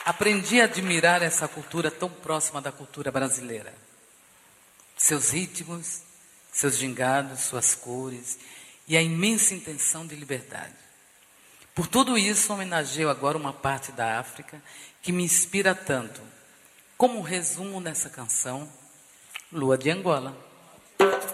Aprendi a admirar essa cultura tão próxima da cultura brasileira. Seus ritmos, seus gingados, suas cores e a imensa intenção de liberdade. Por tudo isso, homenageio agora uma parte da África que me inspira tanto. Como resumo nessa canção, Lua de Angola.